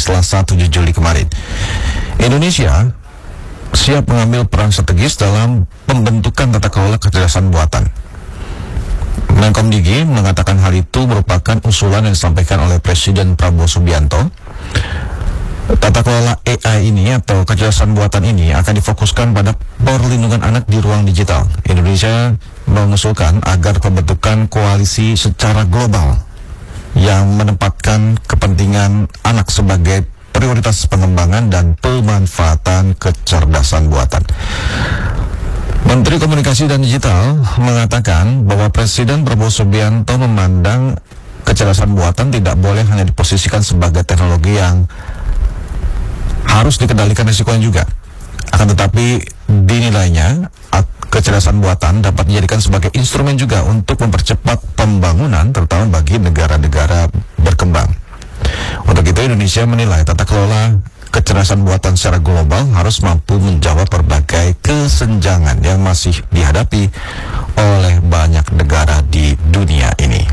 Selasa 7 Juli kemarin. Indonesia siap mengambil peran strategis dalam pembentukan tata kelola kecerdasan buatan. Menkomdigi mengatakan hal itu merupakan usulan yang disampaikan oleh Presiden Prabowo Subianto. Tata kelola AI ini atau kecerdasan buatan ini akan difokuskan pada perlindungan anak di ruang digital. Indonesia mengusulkan agar pembentukan koalisi secara global yang menempatkan kepentingan anak sebagai prioritas pengembangan dan pemanfaatan kecerdasan buatan. Menteri Komunikasi dan Digital mengatakan bahwa Presiden Prabowo Subianto memandang kecerdasan buatan tidak boleh hanya diposisikan sebagai teknologi yang harus dikendalikan risikonya juga. Akan tetapi dinilainya kecerdasan buatan dapat dijadikan sebagai instrumen juga untuk mempercepat pembangunan, terutama bagi negara-negara berkembang. Untuk itu Indonesia menilai tata kelola kecerdasan buatan secara global harus mampu menjawab berbagai kesenjangan yang masih dihadapi oleh banyak negara di dunia ini.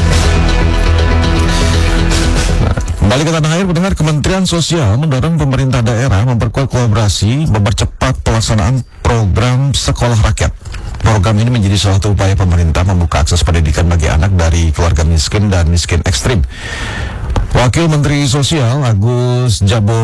Kembali ke tanah air, pendengar, Kementerian Sosial mendorong pemerintah daerah memperkuat kolaborasi mempercepat pelaksanaan program sekolah rakyat. Program ini menjadi salah satu upaya pemerintah membuka akses pendidikan bagi anak dari keluarga miskin dan miskin ekstrim. Wakil Menteri Sosial Agus Jabo